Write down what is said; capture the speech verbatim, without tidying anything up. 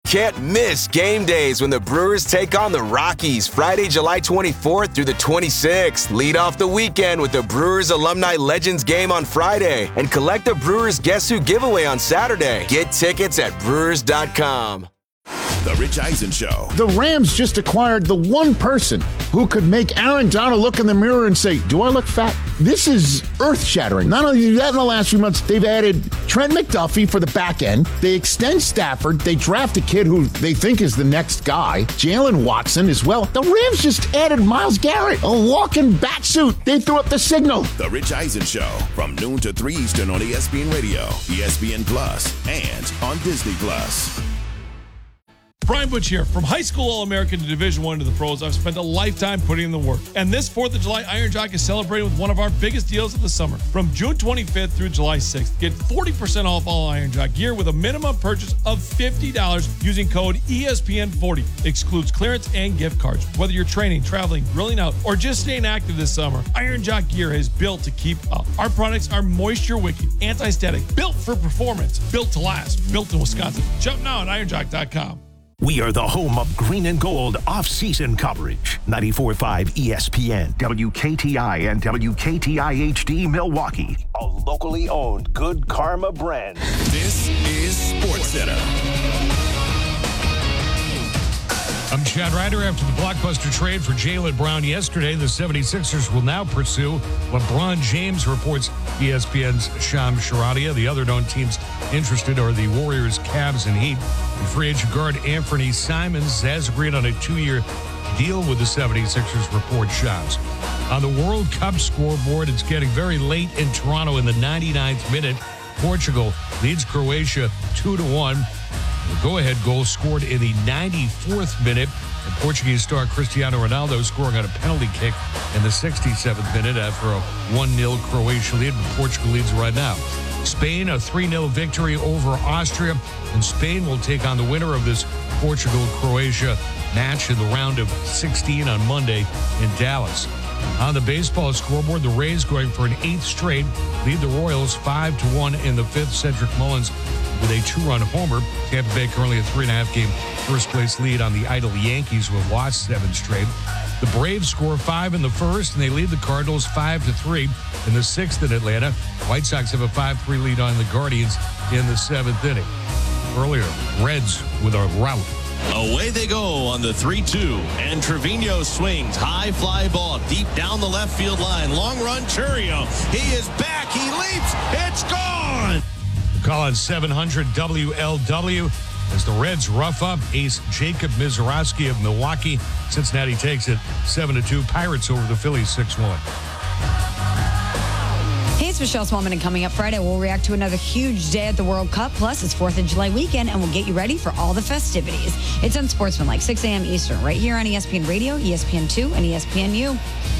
Can't miss game days when the Brewers take on the Rockies Friday, July twenty-fourth through the twenty-sixth. Lead off the weekend with the Brewers Alumni Legends game on Friday and collect the Brewers Guess Who giveaway on Saturday. Get tickets at brewers dot com. The Rich Eisen Show. The Rams just acquired the one person who could make Aaron Donald look in the mirror and say, do I look fat? This is earth-shattering. Not only that, in the last few months, they've added Trent McDuffie for the back end. They extend Stafford. They draft a kid who they think is the next guy, Jalen Watson, as well. The Rams just added Myles Garrett, a walking bat suit. They threw up the signal. The Rich Eisen Show, from noon to three Eastern on E S P N Radio, E S P N Plus, and on Disney Plus. Brian Butch here. From high school All-American to Division One to the pros, I've spent a lifetime putting in the work. And this fourth of July, Iron Jock is celebrating with one of our biggest deals of the summer. From June twenty-fifth through July sixth, get forty percent off all Iron Jock gear with a minimum purchase of fifty dollars using code E S P N forty. Excludes clearance and gift cards. Whether you're training, traveling, grilling out, or just staying active this summer, Iron Jock gear is built to keep up. Our products are moisture wicking, anti-static, built for performance, built to last, built in Wisconsin. Shop now at iron jock dot com. We are the home of green and gold off-season coverage. ninety-four point five E S P N, W K T I, and W K T I H D Milwaukee. A locally owned Good Karma brand. This is SportsCenter. I'm Chad Ryder. After the blockbuster trade for Jaylen Brown yesterday, the seventy-sixers will now pursue LeBron James, reports E S P N's Shams Charania. The other known teams interested are the Warriors, Cavs, and Heat. And free agent guard Anthony Simons has agreed on a two-year deal with the seventy-sixers, report Shams. On the World Cup scoreboard, it's getting very late in Toronto in the ninety-ninth minute. Portugal leads Croatia two to one. The go-ahead goal scored in the ninety-fourth minute, and Portuguese star Cristiano Ronaldo scoring on a penalty kick in the sixty-seventh minute after a one nil Croatia lead. Portugal leads right now. Spain, a three nil victory over Austria, and Spain will take on the winner of this Portugal-Croatia match in the round of sixteen on Monday in Dallas. On the baseball scoreboard, the Rays going for an eighth straight lead the Royals five to one in the fifth. Cedric Mullins with a two-run homer. Tampa Bay currently a three-and-a-half game first-place lead on the idle Yankees who have lost seven straight. The Braves score five in the first, and they lead the Cardinals five to three in the sixth in Atlanta. White Sox have a five three lead on the Guardians in the seventh inning. Earlier, Reds with a rout. Away they go on the three two, and Trevino swings. High fly ball deep down the left field line. Long run, Churio. He is back. He leaps. It's gone. Call on seven hundred W L W as the Reds rough up ace Jacob Mizorowski of Milwaukee. Cincinnati takes it seven to two. Pirates over the Phillies six one. Hey, it's Michelle Smallman, and coming up Friday, we'll react to another huge day at the World Cup. Plus, it's fourth of July weekend, and we'll get you ready for all the festivities. It's Unsportsmanlike, six a.m. Eastern, right here on E S P N Radio, E S P N two, and E S P N U.